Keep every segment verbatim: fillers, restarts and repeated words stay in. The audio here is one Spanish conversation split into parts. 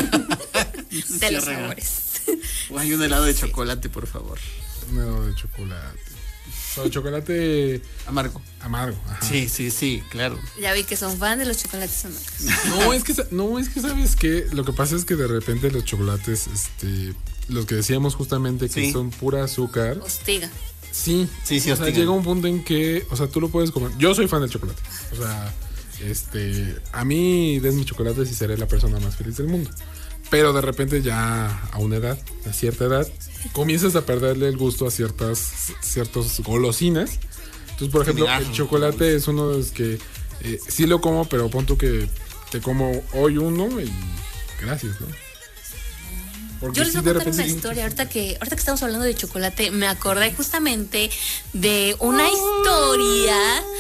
De los sabores. O hay un helado de chocolate, por favor. Un helado de chocolate. O chocolate amargo. Amargo, ajá. Sí, sí, sí, claro. Ya vi que son fan de los chocolates amargos. No, es que, no, es que sabes que lo que pasa es que de repente los chocolates, este, los que decíamos justamente que sí. son pura azúcar. Hostiga. Sí, sí, sí. O sea, llega un punto en que, o sea, tú lo puedes comer. Yo soy fan del chocolate. O sea, este, a mí denme chocolates y seré la persona más feliz del mundo. Pero de repente ya a una edad, a cierta edad, comienzas a perderle el gusto a ciertas ciertos golosinas. Entonces, por ejemplo, el chocolate es uno de los que eh, sí lo como, pero pon tú que te como hoy uno y gracias, ¿no? Porque yo les voy a contar una historia. Ahorita que, ahorita que estamos hablando de chocolate, me acordé justamente de una historia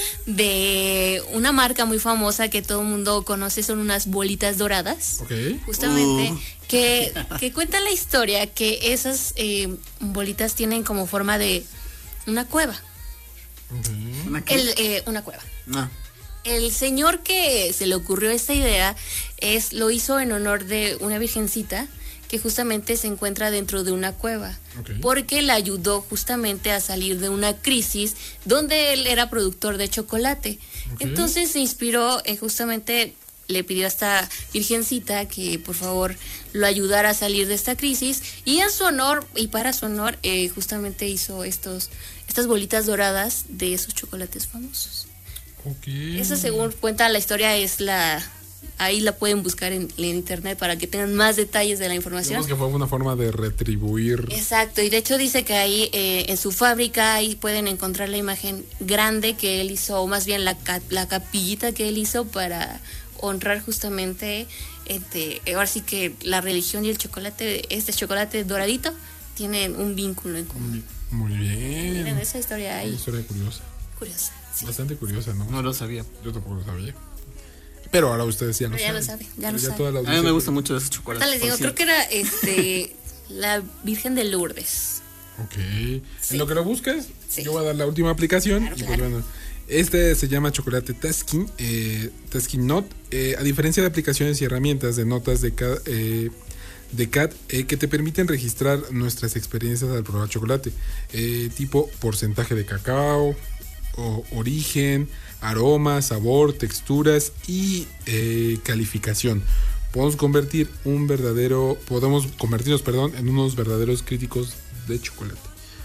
de una marca muy famosa que todo el mundo conoce, son unas bolitas doradas. Okay. Justamente, uh. que, que cuenta la historia que esas eh, bolitas tienen como forma de una cueva. Uh-huh. ¿Una, El, eh, una cueva. No. El señor que se le ocurrió esta idea es lo hizo en honor de una virgencita que justamente se encuentra dentro de una cueva, okay. porque le ayudó justamente a salir de una crisis donde él era productor de chocolate. Okay. Entonces se inspiró, eh, justamente le pidió a esta virgencita que por favor lo ayudara a salir de esta crisis, y en su honor y para su honor eh, justamente hizo estos estas bolitas doradas de esos chocolates famosos. Okay. Eso, según cuenta la historia, es la... Ahí la pueden buscar en, en internet para que tengan más detalles de la información. Digamos que fue una forma de retribuir. Exacto, y de hecho dice que ahí eh, en su fábrica ahí pueden encontrar la imagen grande que él hizo, o más bien la, la capillita que él hizo para honrar justamente, este, ahora sí que la religión y el chocolate, este chocolate doradito, tienen un vínculo en común. Muy bien. Miren esa historia ahí. Una historia curiosa. Curiosa, sí. Bastante curiosa, ¿no? No lo sabía. Yo tampoco lo sabía. Pero ahora ustedes ya lo Pero ya saben. lo saben, ya lo ya saben. A mí me gusta mucho ese chocolate. Ahorita les digo, creo que era este la Virgen de Lourdes. Ok. Sí. En lo que lo buscas, sí. yo voy a dar la última aplicación. Claro, y claro. pues bueno, este se llama chocolate Tasking, eh, Tasking Note. Eh, a diferencia de aplicaciones y herramientas de notas de cada... Eh, de C A D eh, que te permiten registrar nuestras experiencias al probar chocolate, eh, tipo porcentaje de cacao, o origen, aroma, sabor, texturas y eh, calificación. Podemos convertir un verdadero, podemos convertirnos, perdón, en unos verdaderos críticos de chocolate.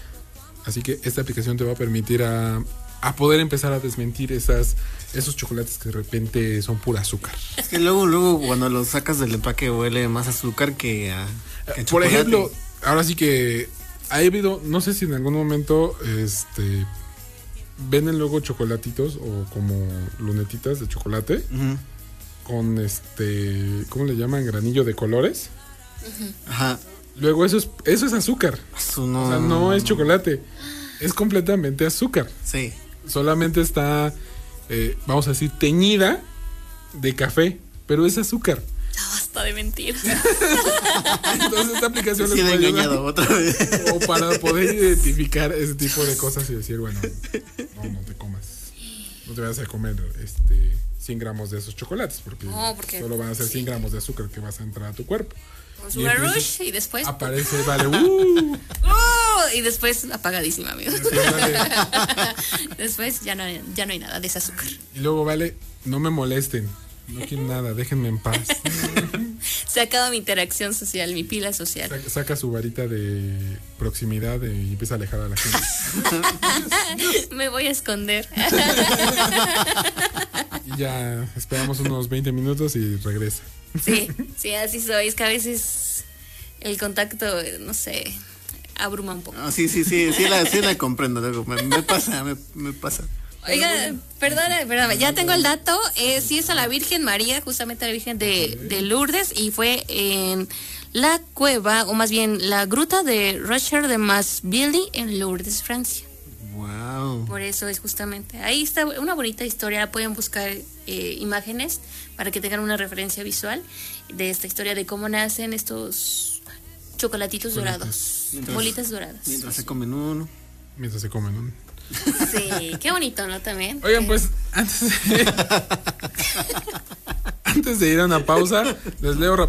Así que esta aplicación te va a permitir a, a poder empezar a desmentir esas esos chocolates que de repente son pura azúcar. Es que luego, luego cuando los sacas del empaque huele más azúcar que a, que a Por chocolate. ejemplo, ahora sí que ha habido, no sé si en algún momento este venden luego chocolatitos o como lunetitas de chocolate uh-huh. con este, ¿cómo le llaman? Granillo de colores. Uh-huh. Ajá. Luego eso es eso es azúcar. Eso no, o sea, no es chocolate. Es completamente azúcar. Sí. Solamente está eh, vamos a decir teñida de café, pero es azúcar. Ya basta de mentir. Entonces esta aplicación sí, les puede engañado ayudar otra vez. o para poder identificar ese tipo de cosas y decir, bueno, no, no te comas, no te vas a comer este cien gramos de esos chocolates porque, no, porque solo van a ser sí. cien gramos de azúcar que vas a entrar a tu cuerpo. Con Sugar Rush y después aparece, vale, uh, uh, y después apagadísima, amigo. Sí, vale. Después ya no, ya no hay nada de ese azúcar. Y luego, vale, no me molesten, no quiero nada, déjenme en paz. Se acaba mi interacción social, mi pila social. Saca, saca su varita de proximidad y empieza a alejar a la gente. Me voy a esconder. Y ya esperamos unos veinte minutos y regresa. Sí, sí, así soy. Es que a veces el contacto, no sé, abruma un poco. No, sí, sí, sí, sí la, sí la comprendo. Luego me, me pasa, me, me pasa. Oiga, perdona, perdona, ya tengo el dato. Eh, sí es a la Virgen María, justamente a la Virgen de, de Lourdes, y fue en la cueva, o más bien la gruta de Rocher de Masbilly en Lourdes, Francia. Wow. Por eso es justamente, ahí está una bonita historia. Pueden buscar eh, imágenes para que tengan una referencia visual de esta historia de cómo nacen estos chocolatitos dorados, mientras, bolitas doradas. Mientras se comen uno. Mientras se comen uno. Sí, qué bonito, ¿no? También. Oigan, eh. pues, antes de, antes de ir a una pausa, les leo rápidamente